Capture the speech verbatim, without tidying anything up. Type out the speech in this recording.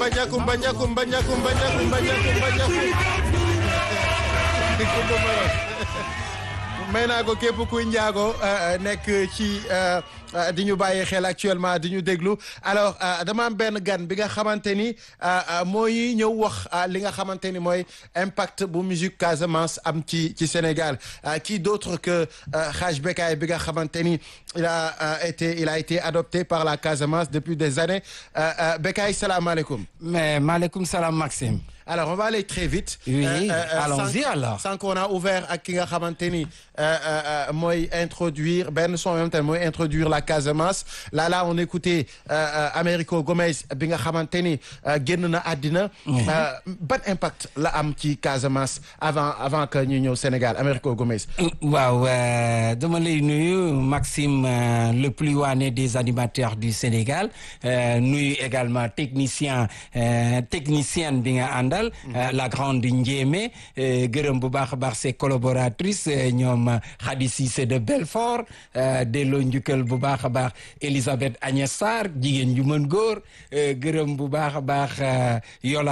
kumba njakumba njakumba njakumba njakumba njakumba njakumba may naa ko képp kuy njaago nekk ci di ñu bàyyi xel actuellement di ñu déglu alors dama am benn gan bi nga xamante ni mooy ñëw wax li nga xamante ni mooy impact bu musique Casamance am ci ci Sénégal qui d'autre que Hadj Becaye bi nga xamante ni il a été il a été adopté par la Casamance depuis des années Becaye salaamaaleykum. mais maaleykum salaam Maxime. alors on va aller très vite. oui euh, euh, allons-y alors. sans qu'on a ouvert ak ki nga xamante ni mooy introduire benn son même temps mooy introduire la Casamance là là on écoutait euh, Américo Gomez bi nga xamante ni génn na àddina. ban impact la am ci Casamance avant avant que ñu ñëw Sénégal Américo Gomez. waaw dama lay nuyu Maxime euh, le plus wané des animateurs du Sénégal euh, nuyu également technicien euh, technicienne bi nga ànd. la grande Ndiémé gërëm bu baax a baax ses collaboratrices ñoom Khady Cissé de Belfort delloo njukkal bu baax a baax Elisabeth Agnès Sarr jigéen ju mën góor gërëm bu baax a baax Yola